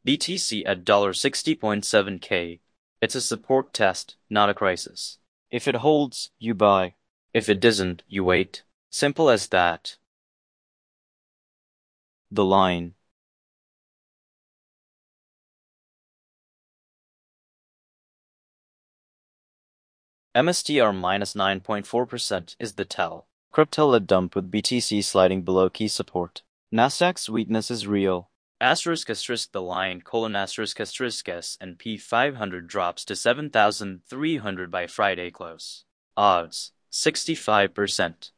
BTC at $60.7K. It's a support test, not a crisis. If it holds, you buy. If it doesn't, you wait. Simple as that. The line. MSTR minus 9.4% is the tell. Crypto led dump with BTC sliding below key support. Nasdaq's weakness is real. Asterisk the line asterisk S&P 500 drops to 7,300 by Friday close. Odds 65%.